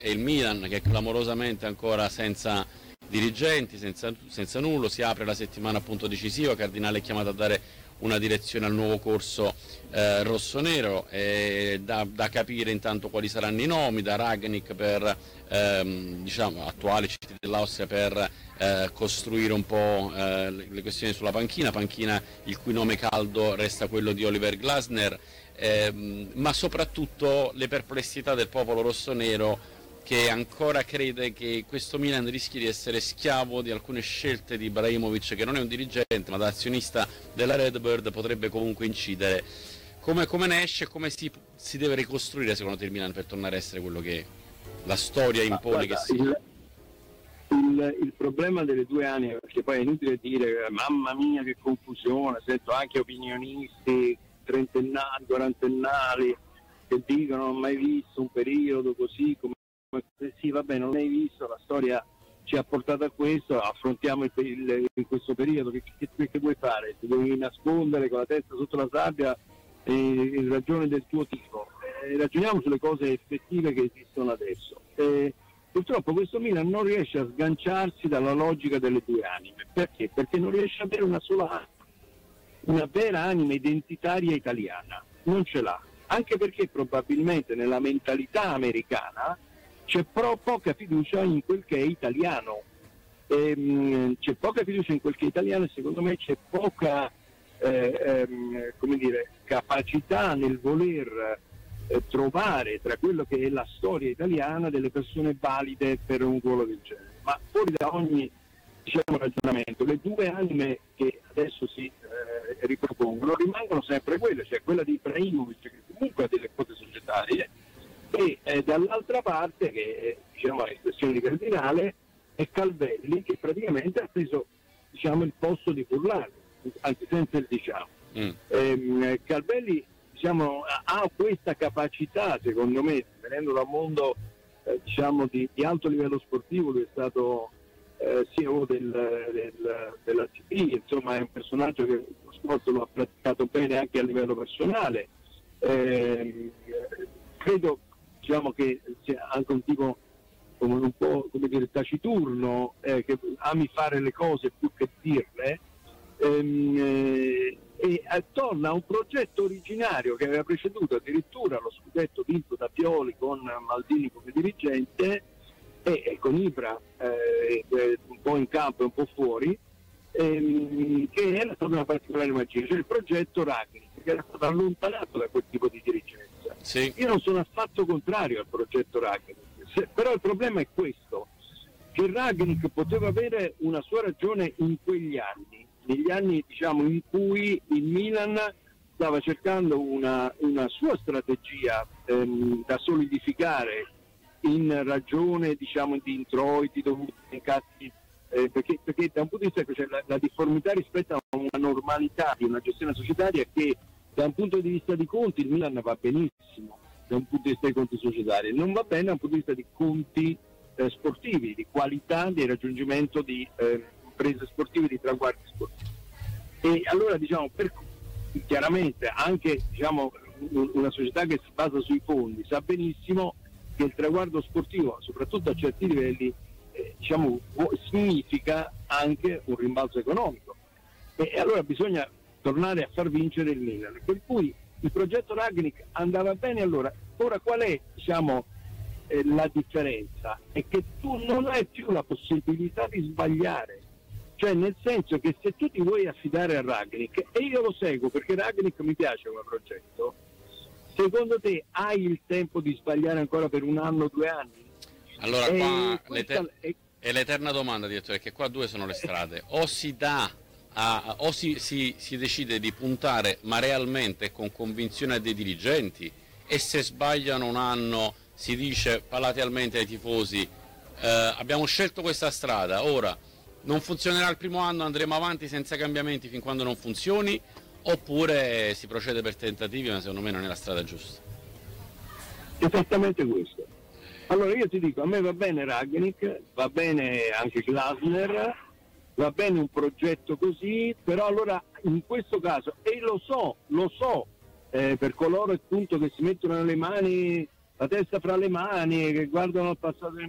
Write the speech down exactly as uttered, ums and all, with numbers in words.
e il Milan che è clamorosamente ancora senza dirigenti, senza, senza nulla. Si apre la settimana appunto decisiva, Cardinale è chiamato a dare una direzione al nuovo corso eh, rossonero, e da, da capire intanto quali saranno i nomi, da Rangnick per ehm, diciamo attuale C T dell'Austria per eh, costruire un po' eh, le questioni sulla panchina, panchina il cui nome caldo resta quello di Oliver Glasner, ehm, ma soprattutto le perplessità del popolo rossonero che ancora crede che questo Milan rischi di essere schiavo di alcune scelte di Ibrahimovic, che non è un dirigente ma da azionista della Redbird potrebbe comunque incidere. Come, come ne esce, come si, si deve ricostruire secondo te il Milan per tornare a essere quello che la storia impone che sia? Il, il, il problema delle due anime, perché poi è inutile dire mamma mia che confusione, sento anche opinionisti trentennali, quarantennali che dicono non ho mai visto un periodo così come sì, vabbè, non hai visto, la storia ci ha portato a questo, affrontiamo il, il, in questo periodo, che, che, che vuoi fare? Ti devi nascondere con la testa sotto la sabbia eh, in ragione del tuo tifo. Eh, ragioniamo sulle cose effettive che esistono adesso. Eh, purtroppo questo Milan non riesce a sganciarsi dalla logica delle due anime. Perché? Perché non riesce ad avere una sola anima, una vera anima identitaria italiana, non ce l'ha, anche perché probabilmente nella mentalità americana c'è però poca fiducia in quel che è italiano, ehm, c'è poca fiducia in quel che è italiano e secondo me c'è poca eh, ehm, come dire, capacità nel voler eh, trovare tra quello che è la storia italiana delle persone valide per un ruolo del genere. Ma fuori da ogni diciamo, ragionamento, le due anime che adesso si eh, ripropongono rimangono sempre quelle, cioè quella di Ibrahimovic che comunque ha delle quote societarie, e eh, dall'altra parte, che è diciamo, l'espressione di Cardinale, è Calvelli che praticamente ha preso diciamo, il posto di Furlan, anzi senza il diciamo. Mm. Eh, Calvelli diciamo, ha questa capacità, secondo me, venendo dal mondo eh, diciamo, di, di alto livello sportivo, lui è stato eh, C E O del, del, della C P, insomma è un personaggio che lo sport lo ha praticato bene anche a livello personale. Eh, credo diciamo che sia anche un tipo come un po' come dire taciturno, eh, che ami fare le cose più che dirle, ehm, eh, e eh, torna a un progetto originario che aveva preceduto addirittura lo scudetto vinto da Pioli con Maldini come dirigente e, e con Ibra eh, un po' in campo e un po' fuori, ehm, che era stata una particolare magia, cioè il progetto Rangnick, che era stato allontanato da quel tipo di dirigenza. Sì. Io non sono affatto contrario al progetto Rangnick, se, però il problema è questo, che Rangnick poteva avere una sua ragione in quegli anni, negli anni diciamo in cui il Milan stava cercando una, una sua strategia ehm, da solidificare in ragione diciamo di introiti dovuti ai cazzi, eh, perché, perché da un punto di vista cioè, la, la difformità rispetto a una normalità di una gestione societaria che da un punto di vista di conti il Milan va benissimo, da un punto di vista dei conti societari, non va bene da un punto di vista di conti eh, sportivi, di qualità, di raggiungimento di eh, imprese sportive, di traguardi sportivi. E allora diciamo, per, chiaramente anche diciamo, una società che si basa sui fondi sa benissimo che il traguardo sportivo, soprattutto a certi livelli, eh, diciamo, significa anche un rimbalzo economico. E, e allora bisogna tornare a far vincere il Milan, per cui il progetto Rangnick andava bene. Allora ora qual è diciamo eh, la differenza? È che tu non hai più la possibilità di sbagliare, cioè nel senso che se tu ti vuoi affidare a Rangnick, e io lo seguo perché Rangnick mi piace come progetto, secondo te hai il tempo di sbagliare ancora per un anno, due anni? Allora qua l'eter- è... è l'eterna domanda, direttore, che qua due sono le strade, o si dà A, o si, si, si decide di puntare ma realmente e con convinzione a dei dirigenti, e se sbagliano un anno si dice palatealmente ai tifosi eh, abbiamo scelto questa strada, ora non funzionerà il primo anno, andremo avanti senza cambiamenti fin quando non funzioni, oppure si procede per tentativi, ma secondo me non è la strada giusta. Esattamente questo. Allora io ti dico, a me va bene Rangnick, va bene anche Glasner, va bene un progetto così, però allora in questo caso, e lo so, lo so, eh, per coloro appunto che si mettono nelle mani la testa fra le mani, che guardano al passato